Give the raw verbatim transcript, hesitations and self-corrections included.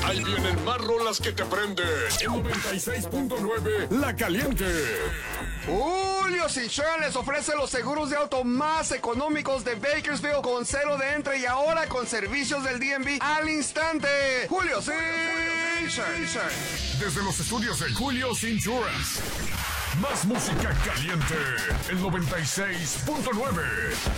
Ahí vienen más rolas que te prenden. En noventa y seis punto nueve, La Caliente. Julio Cinchón les ofrece los seguros de auto más económicos de Bakersfield con cero de entre y ahora con servicios del D M V al instante. Julio Cinchón. Desde los estudios de Julio Insurance. Más música caliente. El noventa y seis punto nueve.